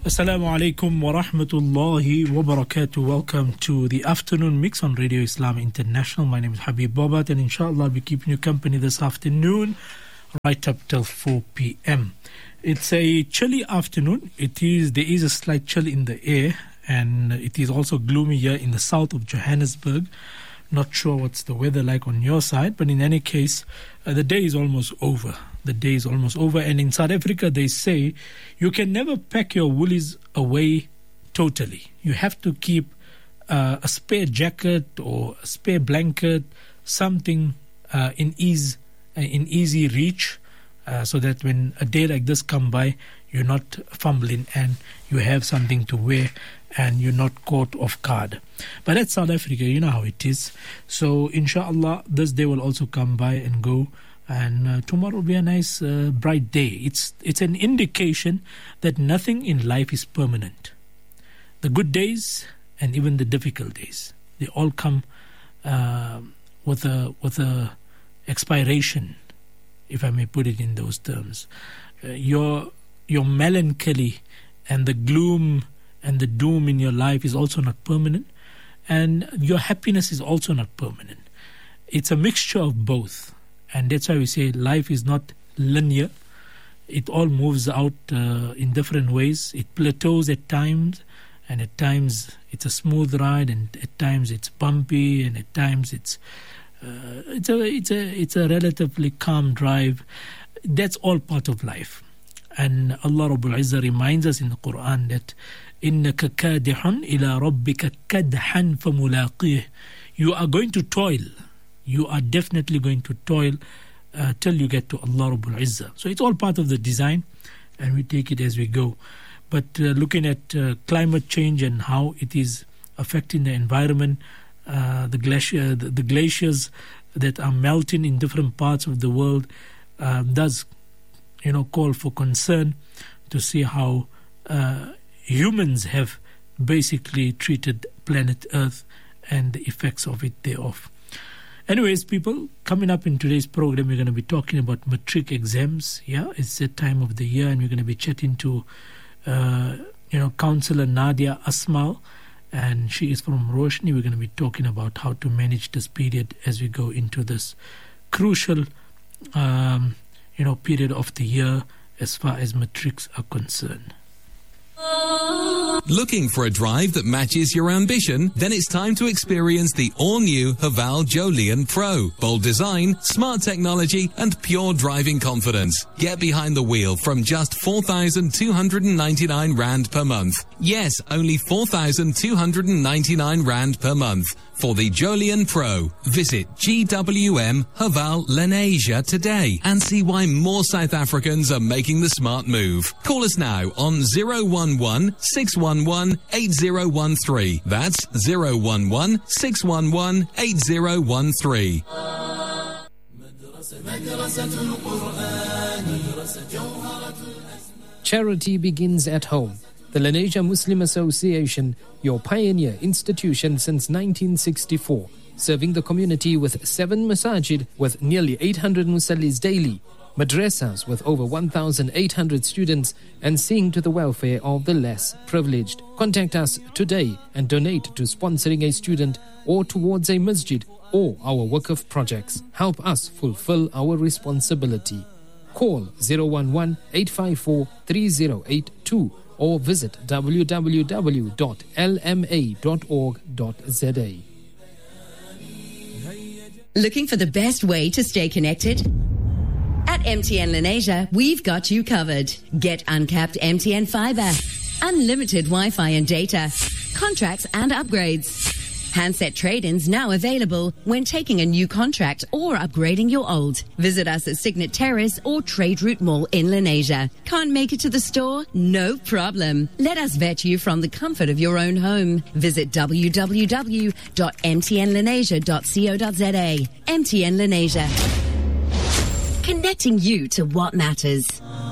Assalamu alaikum wa rahmatullahi wa barakatuh. Welcome to the afternoon mix on Radio Islam International. My name is Habib Bobat, and inshallah I'll be keeping you company this afternoon right up till 4 p.m. It's a chilly afternoon. There is a slight chill in the air, and it is also gloomy here in the south of Johannesburg. Not sure what's the weather like on your side, but in any case, the day is almost over. And in South Africa, they say you can never pack your woolies away totally. You have to keep a spare jacket or a spare blanket, something in easy reach, so that when a day like this come by, you're not fumbling and you have something to wear and you're not caught off guard. But that's South Africa, you know how it is. So inshallah, this day will also come by and go, and tomorrow will be a nice bright day. It's an indication that nothing in life is permanent. The good days and even the difficult days, they all come with a expiration, if I may put it in those terms. Your melancholy and the gloom and the doom in your life is also not permanent, and your happiness is also not permanent. It's a mixture of both, and that's why we say life is not linear. It all moves out in different ways. It plateaus at times, and at times it's a smooth ride, and at times it's bumpy, and at times it's a relatively calm drive. That's all part of life. And Allah Rabbul Izzah reminds us in the Quran that إِنَّكَ كَادِحٌ إِلَىٰ رَبِّكَ كَدْحًا فَمُلَاقِيهِ. You are going to toil. You are definitely going to toil till you get to Allah Rabbul Izzah. So it's all part of the design, and we take it as we go. But looking at climate change and how it is affecting the environment, the glaciers that are melting in different parts of the world does call for concern to see how humans have basically treated planet Earth and the effects of it thereof. Anyways, people, coming up in today's program, we're going to be talking about matric exams. Yeah, it's that time of the year, and we're going to be chatting to Councillor Nadia Asmal, and she is from Roshni. We're going to be talking about how to manage this period as we go into this crucial period of the year as far as matrics are concerned. Looking for a drive that matches your ambition? Then it's time to experience the all-new Haval Jolion Pro. Bold design, smart technology, and pure driving confidence. Get behind the wheel from just 4,299 Rand per month. Yes, only 4,299 Rand per month. For the Jolion Pro, visit GWM Haval Lenasia today and see why more South Africans are making the smart move. Call us now on 011 611 8013. That's 011 611 8013. Charity begins at home. The Lenasia Muslim Association, your pioneer institution since 1964, serving the community with 7 masajid with nearly 800 musallis daily, madrasas with over 1,800 students, and seeing to the welfare of the less privileged. Contact us today and donate to sponsoring a student or towards a masjid or our Waqf projects. Help us fulfill our responsibility. Call 011-854-3082 or visit www.lma.org.za. Looking for the best way to stay connected? At MTN Lenasia, we've got you covered. Get uncapped MTN fiber, unlimited Wi-Fi and data, contracts and upgrades. Handset trade-ins now available when taking a new contract or upgrading your old. Visit us at Signet Terrace or Trade Route Mall in Lenasia. Can't make it to the store? No problem. Let us vet you from the comfort of your own home. Visit www.mtnlenasia.co.za. MTN Lenasia. Connecting you to what matters.